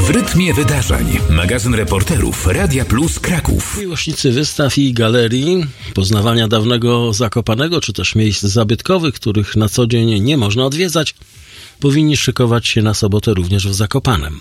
W rytmie wydarzeń. Magazyn reporterów Radia Plus Kraków. Miłośnicy wystaw i galerii, poznawania dawnego Zakopanego, czy też miejsc zabytkowych, których na co dzień nie można odwiedzać, powinni szykować się na sobotę również w Zakopanem.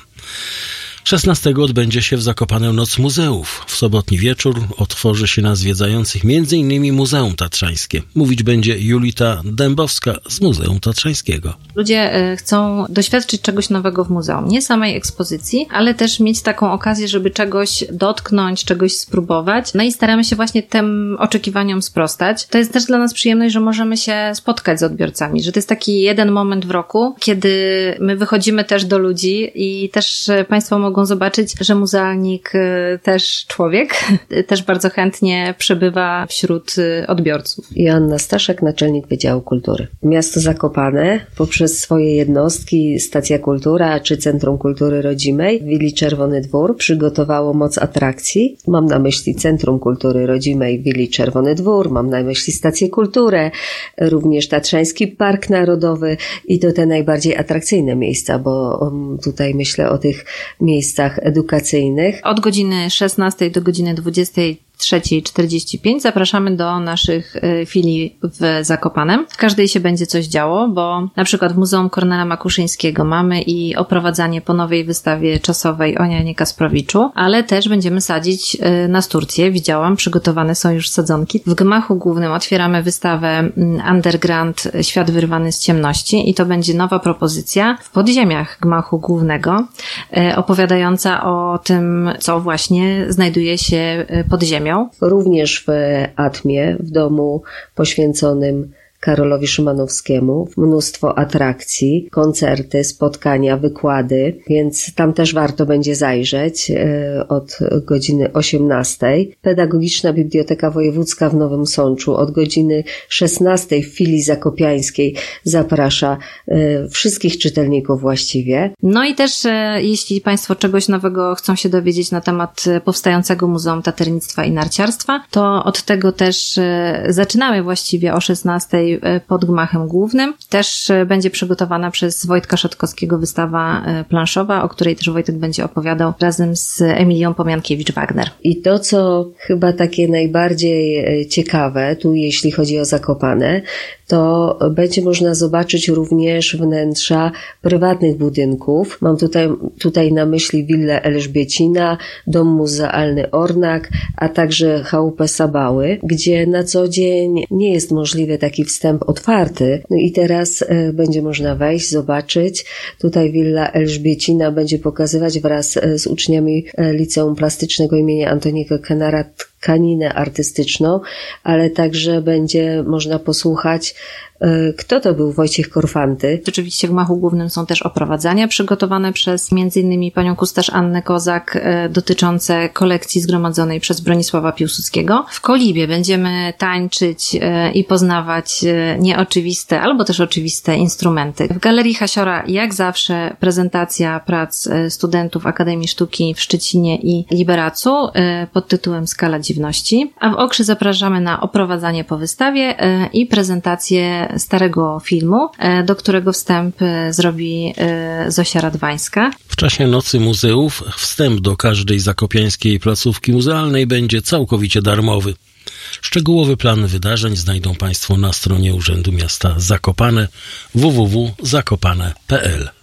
16 odbędzie się w Zakopanem Noc Muzeów. W sobotni wieczór otworzy się na zwiedzających m.in. Muzeum Tatrzańskie. Mówić będzie Julita Dębowska z Muzeum Tatrzańskiego. Ludzie chcą doświadczyć czegoś nowego w muzeum. Nie samej ekspozycji, ale też mieć taką okazję, żeby czegoś dotknąć, czegoś spróbować. No i staramy się właśnie tym oczekiwaniom sprostać. To jest też dla nas przyjemność, że możemy się spotkać z odbiorcami, że to jest taki jeden moment w roku, kiedy my wychodzimy też do ludzi i też Państwo mogą zobaczyć, że muzealnik też człowiek, też bardzo chętnie przebywa wśród odbiorców. Joanna Staszek, naczelnik Wydziału Kultury. Miasto Zakopane poprzez swoje jednostki, Stacja Kultura czy Centrum Kultury Rodzimej w willi Czerwony Dwór przygotowało moc atrakcji. Mam na myśli Centrum Kultury Rodzimej w willi Czerwony Dwór, mam na myśli Stację Kulturę, również Tatrzański Park Narodowy i to te najbardziej atrakcyjne miejsca, bo tutaj myślę o tych miejscach edukacyjnych. Od godziny 16 do godziny 23:45 zapraszamy do naszych filii w Zakopanem. W każdej się będzie coś działo, bo na przykład w Muzeum Kornela Makuszyńskiego mamy i oprowadzanie po nowej wystawie czasowej o Janie Kasprowiczu, ale też będziemy sadzić nasturcje. Widziałam, przygotowane są już sadzonki. W gmachu głównym otwieramy wystawę Underground Świat wyrwany z ciemności i to będzie nowa propozycja w podziemiach gmachu głównego, opowiadająca o tym, co właśnie znajduje się pod ziemią. Również w Atmie, w domu poświęconym Karolowi Szymanowskiemu. Mnóstwo atrakcji, koncerty, spotkania, wykłady, więc tam też warto będzie zajrzeć od godziny 18. Pedagogiczna Biblioteka Wojewódzka w Nowym Sączu od godziny 16 w filii zakopiańskiej zaprasza wszystkich czytelników właściwie. No i też jeśli Państwo czegoś nowego chcą się dowiedzieć na temat powstającego Muzeum Taternictwa i Narciarstwa, to od tego też zaczynamy właściwie o 16 pod gmachem głównym. Też będzie przygotowana przez Wojtka Szatkowskiego wystawa planszowa, o której też Wojtek będzie opowiadał razem z Emilią Pomiankiewicz-Wagner. I to, co chyba takie najbardziej ciekawe, tu jeśli chodzi o Zakopane, to będzie można zobaczyć również wnętrza prywatnych budynków. Mam tutaj na myśli willę Elżbiecina, dom muzealny Ornak, a także chałupę Sabały, gdzie na co dzień nie jest możliwy taki wstęp otwarty. No i teraz będzie można wejść, zobaczyć. Tutaj willa Elżbiecina będzie pokazywać wraz z uczniami Liceum Plastycznego imienia Antoniego Kenara tkaninę artystyczną, ale także będzie można posłuchać, kto to był Wojciech Korfanty. Oczywiście w gmachu głównym są też oprowadzania przygotowane przez m.in. panią kustosz Annę Kozak dotyczące kolekcji zgromadzonej przez Bronisława Piłsudskiego. W Kolibie będziemy tańczyć i poznawać nieoczywiste albo też oczywiste instrumenty. W Galerii Hasiora jak zawsze prezentacja prac studentów Akademii Sztuki w Szczecinie i Liberacu pod tytułem Skala Dziwności. A w Okrzy zapraszamy na oprowadzanie po wystawie i prezentację starego filmu, do którego wstęp zrobi Zosia Radwańska. W czasie Nocy Muzeów wstęp do każdej zakopiańskiej placówki muzealnej będzie całkowicie darmowy. Szczegółowy plan wydarzeń znajdą Państwo na stronie Urzędu Miasta Zakopane www.zakopane.pl.